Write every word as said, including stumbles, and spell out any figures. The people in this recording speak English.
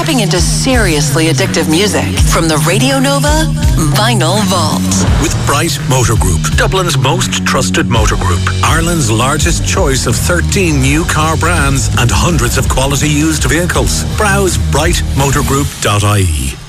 tapping into seriously addictive music from the Radio Nova Vinyl Vault. With Bright Motor Group, Dublin's most trusted motor group. Ireland's largest choice of thirteen new car brands and hundreds of quality used vehicles. Browse bright motor group dot I E.